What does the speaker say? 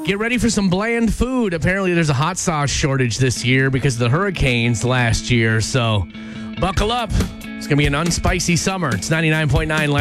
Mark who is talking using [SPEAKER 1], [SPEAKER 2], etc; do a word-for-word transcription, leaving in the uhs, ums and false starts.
[SPEAKER 1] Get ready for some bland food. Apparently, there's a hot sauce shortage this year because of the hurricanes last year. So buckle up. It's going to be an unspicy summer. It's ninety-nine point nine